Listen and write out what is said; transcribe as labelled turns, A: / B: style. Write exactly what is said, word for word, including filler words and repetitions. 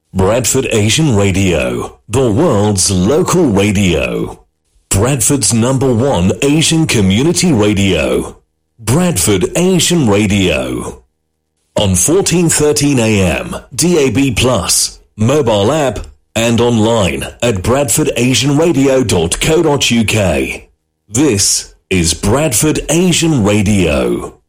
A: Bradford Asian Radio, the world's local radio. Bradford's number one Asian community radio. Bradford Asian Radio. On fourteen thirteen A M, D A B plus, mobile app, and online at bradford asian radio dot co dot uk. This is Bradford Asian Radio.